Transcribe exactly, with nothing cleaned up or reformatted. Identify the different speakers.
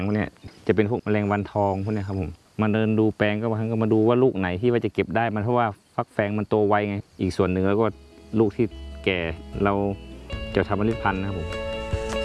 Speaker 1: พวกนี้จะเป็นพวกแมลงวันทองพวกนี้ครับผมมาเดินดูแปลงก็บางครั้งก็มาดูว่าลูกไหนที่ว่าจะเก็บได้มันเพราะว่าฟักแฟงมันโตไวไงอีกส่วนหนึ่งแล้วก็ลูกที่แก่เราจะทำเมล็ดพันธุ์นะครับผม